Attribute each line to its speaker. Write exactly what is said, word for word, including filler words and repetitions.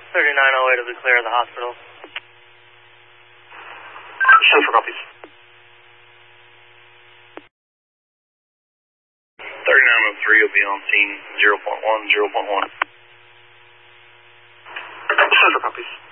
Speaker 1: thirty-nine oh eight will be clear of the hospital.
Speaker 2: Central copies.
Speaker 3: thirty-nine oh three will be on scene zero point one, zero point one.
Speaker 2: Central copies.